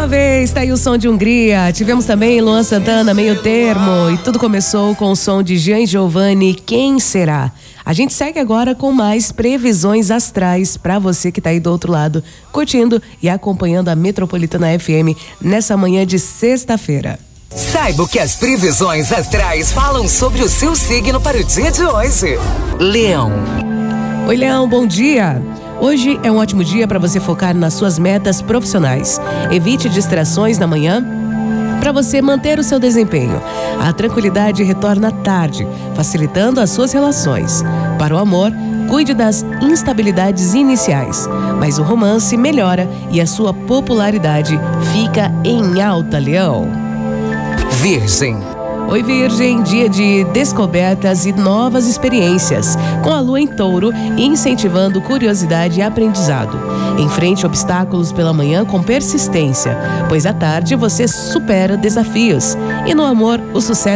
uma vez, tá aí o som de Hungria. Tivemos também Luan Santana, Meio Termo. E tudo começou com o som de Jean Giovanni, Quem Será? A gente segue agora com mais previsões astrais para você que tá aí do outro lado, curtindo e acompanhando a Metropolitana FM nessa manhã de sexta-feira. Saiba o que as previsões astrais falam sobre o seu signo para o dia de hoje. Leão. Oi, Leão, bom dia. Hoje é um ótimo dia para você focar nas suas metas profissionais. Evite distrações na manhã para você manter o seu desempenho. A tranquilidade retorna à tarde, facilitando as suas relações. Para o amor, cuide das instabilidades iniciais, mas o romance melhora e a sua popularidade fica em alta, Leão. Virgem. Oi, Virgem, dia de descobertas e novas experiências, com a lua em touro incentivando curiosidade e aprendizado. Enfrente obstáculos pela manhã com persistência, pois à tarde você supera desafios. E no amor, o sucesso